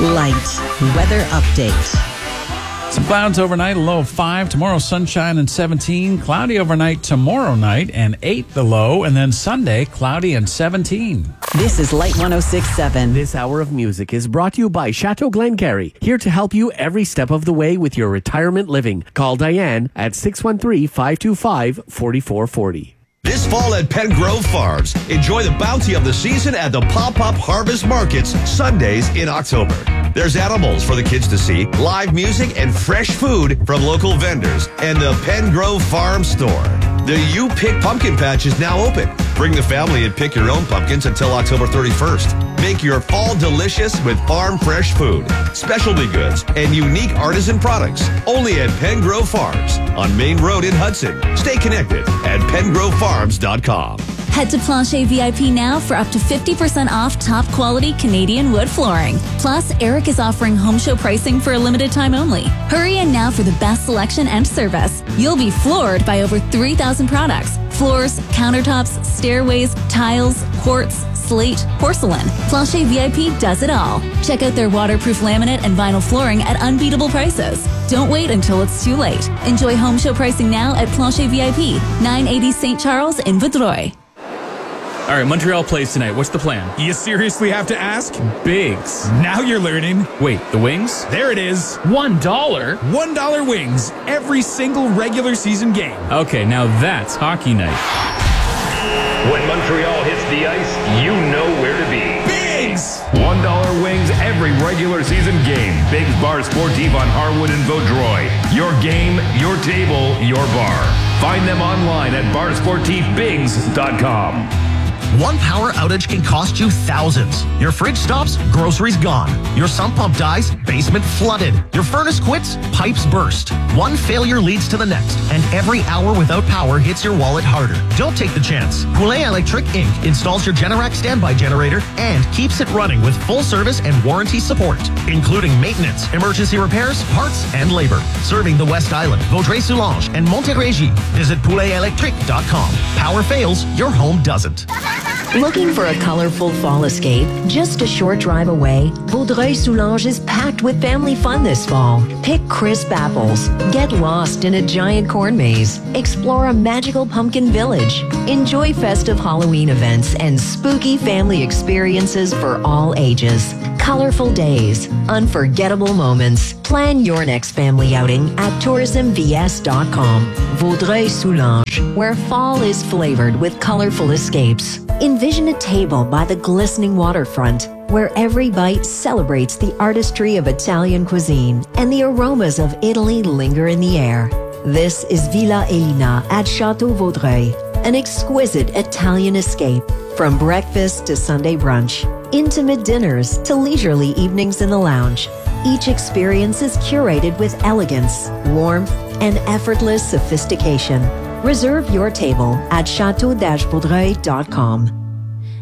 Light weather update. Some clouds overnight, a low of 5. Tomorrow, sunshine and 17. Cloudy overnight tomorrow night and 8 the low. And then Sunday, cloudy and 17. This is Light 106.7. This hour of music is brought to you by Chateau Glengarry, here to help you every step of the way with your retirement living. Call Diane at 613-525-4440. This fall at Pen Grove Farms, enjoy the bounty of the season at the Pop-Up Harvest Markets, Sundays in October. There's animals for the kids to see, live music, and fresh food from local vendors, and the Pen Grove Farm Store. The You Pick Pumpkin Patch is now open. Bring the family and pick your own pumpkins until October 31st. Make your fall delicious with farm fresh food, specialty goods, and unique artisan products. Only at Pen Grove Farms on Main Road in Hudson. Stay connected at pengrovefarms.com. Head to Plancher VIP now for up to 50% off top quality Canadian wood flooring. Plus, Eric is offering home show pricing for a limited time only. Hurry in now for the best selection and service. You'll be floored by over 3,000 products. Floors, countertops, stairways, tiles, quartz, slate, porcelain. Plancher VIP does it all. Check out their waterproof laminate and vinyl flooring at unbeatable prices. Don't wait until it's too late. Enjoy home show pricing now at Plancher VIP, 980 St. Charles in Vaudreuil. All right, Montreal plays tonight. What's the plan? You seriously have to ask? Bigs. Now you're learning. Wait, the wings? There it is. $1? $1 wings. Every single regular season game. Okay, now that's hockey night. When Montreal hits the ice, you know where to be. Bigs! $1 wings every regular season game. Bigs Bar Sportif on Harwood and Vaudreuil. Your game, your table, your bar. Find them online at barsportifbigs.com. One power outage can cost you thousands. Your fridge stops, groceries gone. Your sump pump dies, basement flooded. Your furnace quits, pipes burst. One failure leads to the next, and every hour without power hits your wallet harder. Don't take the chance. Poulet Electric Inc. installs your Generac standby generator and keeps it running with full service and warranty support, including maintenance, emergency repairs, parts, and labor. Serving the West Island, Vaudreuil-Soulanges, and Montérégie. Visit pouletelectric.com. Power fails, your home doesn't. Looking for a colorful fall escape? Just a short drive away, Vaudreuil-Soulanges is packed with family fun this fall. Pick crisp apples, get lost in a giant corn maze, explore a magical pumpkin village, enjoy festive Halloween events and spooky family experiences for all ages. Colorful days, unforgettable moments. Plan your next family outing at tourismvs.com. Vaudreuil-Soulanges, where fall is flavored with colorful escapes. Envision a table by the glistening waterfront, where every bite celebrates the artistry of Italian cuisine and the aromas of Italy linger in the air. This is Villa Elina at Chateau Vaudreuil, an exquisite Italian escape. From breakfast to Sunday brunch, intimate dinners to leisurely evenings in the lounge, each experience is curated with elegance, warmth, and effortless sophistication. Reserve your table at chateau-vaudreuil.com.